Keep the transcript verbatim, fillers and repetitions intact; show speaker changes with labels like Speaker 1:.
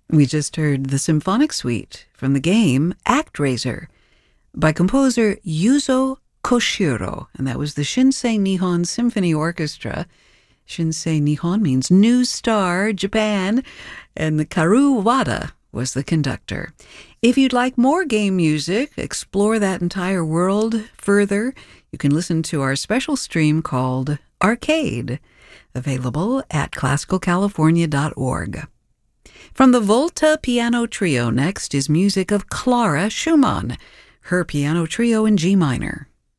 Speaker 1: We just heard the symphonic suite from the game ActRaiser by composer Yuzo Koshiro, and that was the Shinsei Nihon Symphony Orchestra. Shinsei Nihon means New Star Japan, and the Karu Wada was the conductor. If you'd like more game music, explore that entire world further, you can listen to our special stream called Arcade, available at classical california dot org. From the Volta Piano Trio, next is music of Clara Schumann, her piano trio in G minor.